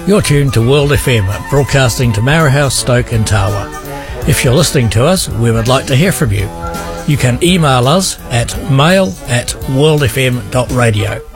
You're tuned to World FM, broadcasting to Marahau, Stoke and Tawa. If you're listening to us, we would like to hear from you. You can email us at mail@worldfm.radio.